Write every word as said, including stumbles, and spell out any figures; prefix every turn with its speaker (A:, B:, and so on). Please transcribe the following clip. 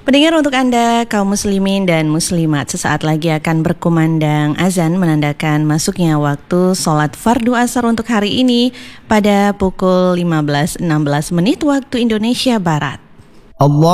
A: Pendengar, untuk Anda kaum muslimin dan muslimat, sesaat lagi akan berkumandang azan menandakan masuknya waktu sholat fardu asar untuk hari ini pada pukul lima belas enam belas menit waktu Indonesia Barat.
B: Allah